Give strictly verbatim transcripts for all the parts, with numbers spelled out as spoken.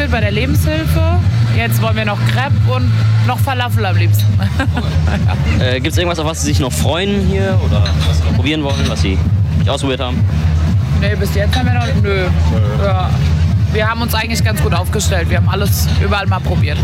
ausprobiert bei der Lebenshilfe. Jetzt wollen wir noch Crepe und noch Falafel am liebsten. ja. äh, Gibt es irgendwas, auf was Sie sich noch freuen hier oder was Sie noch probieren wollen, was Sie nicht ausprobiert haben? Nee, bis jetzt haben wir noch nicht. Nö. Ja. Wir haben uns eigentlich ganz gut aufgestellt. Wir haben alles überall mal probiert.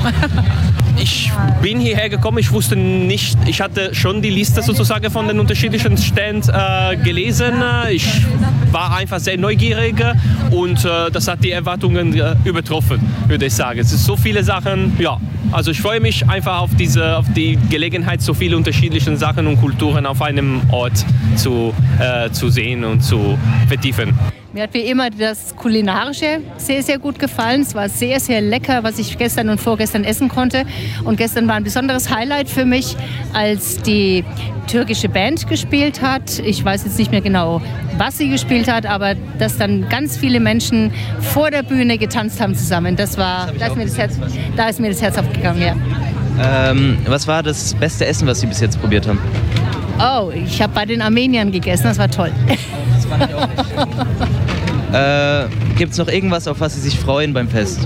Ich bin hierher gekommen, ich wusste nicht, ich hatte schon die Liste sozusagen von den unterschiedlichen Stands äh, gelesen. Ich war einfach sehr neugierig und äh, das hat die Erwartungen äh, übertroffen, würde ich sagen. Es sind so viele Sachen, ja. Also ich freue mich einfach auf, diese, auf die Gelegenheit, so viele unterschiedliche Sachen und Kulturen auf einem Ort zu, äh, zu sehen und zu vertiefen. Mir hat wie immer das Kulinarische sehr, sehr gut gefallen. Es war sehr, sehr lecker, was ich gestern und vorgestern essen konnte. Und gestern war ein besonderes Highlight für mich, als die türkische Band gespielt hat. Ich weiß jetzt nicht mehr genau, was sie gespielt hat, aber dass dann ganz viele Menschen vor der Bühne getanzt haben zusammen. Das war, da ist mir das Herz, da ist mir das Herz aufgegangen, ja. Ähm, was war das beste Essen, was Sie bis jetzt probiert haben? Oh, ich habe bei den Armeniern gegessen, das war toll. Das fand ich auch nicht. äh, Gibt es noch irgendwas, auf was Sie sich freuen beim Fest?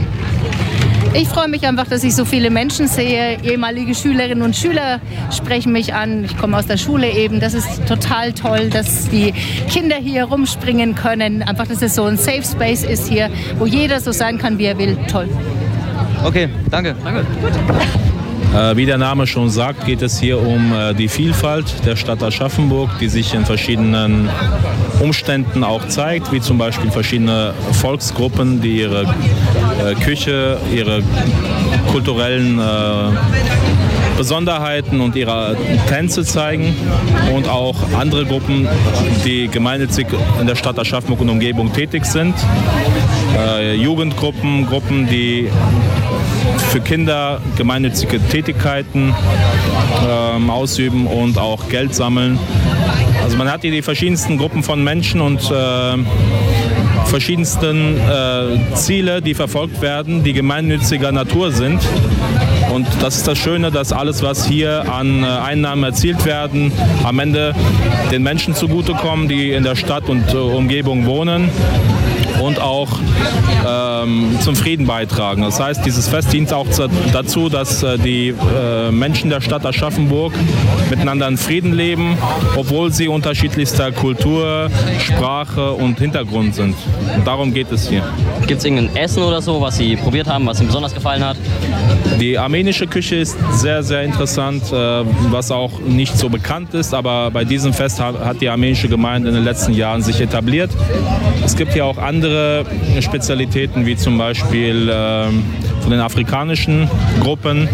Ich freue mich einfach, dass ich so viele Menschen sehe. Ehemalige Schülerinnen und Schüler sprechen mich an. Ich komme aus der Schule eben. Das ist total toll, dass die Kinder hier rumspringen können. Einfach, dass es so ein Safe Space ist hier, wo jeder so sein kann, wie er will. Toll. Okay, danke. Danke. Gut. Äh, wie der Name schon sagt, geht es hier um äh, die Vielfalt der Stadt Aschaffenburg, die sich in verschiedenen Umständen auch zeigt, wie zum Beispiel verschiedene Volksgruppen, die ihre äh, Küche, ihre kulturellen äh, Besonderheiten und ihre Tänze zeigen und auch andere Gruppen, die gemeinnützig in der Stadt Aschaffenburg und Umgebung tätig sind. Äh, Jugendgruppen, Gruppen, die für Kinder gemeinnützige Tätigkeiten äh, ausüben und auch Geld sammeln. Also man hat hier die verschiedensten Gruppen von Menschen und äh, verschiedensten äh, Ziele, die verfolgt werden, die gemeinnütziger Natur sind. Und das ist das Schöne, dass alles, was hier an Einnahmen erzielt werden, am Ende den Menschen zugutekommen, die in der Stadt und äh, Umgebung wohnen und auch ähm, zum Frieden beitragen. Das heißt, dieses Fest dient auch zu, dazu, dass äh, die äh, Menschen der Stadt Aschaffenburg miteinander in Frieden leben, obwohl sie unterschiedlichster Kultur, Sprache und Hintergrund sind. Und darum geht es hier. Gibt es irgendein Essen oder so, was Sie probiert haben, was Ihnen besonders gefallen hat? Die armenische Küche ist sehr, sehr interessant, äh, was auch nicht so bekannt ist, aber bei diesem Fest hat, hat die armenische Gemeinde in den letzten Jahren sich etabliert. Es gibt hier auch andere Spezialitäten, wie zum Beispiel äh, von den afrikanischen Gruppen.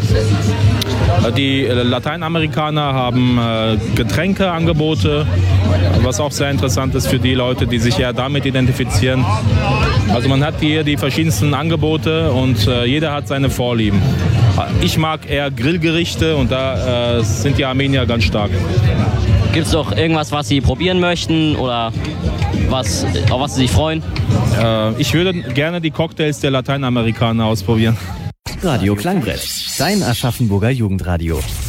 Die Lateinamerikaner haben äh, Getränkeangebote, was auch sehr interessant ist für die Leute, die sich ja damit identifizieren. Also man hat hier die verschiedensten Angebote und äh, jeder hat seine Vorlieben. Ich mag eher Grillgerichte und da äh, sind die Armenier ganz stark. Gibt es doch irgendwas, was Sie probieren möchten oder was, auf was Sie sich freuen? Äh, ich würde gerne die Cocktails der Lateinamerikaner ausprobieren. Radio Klangbrett, dein Aschaffenburger Jugendradio.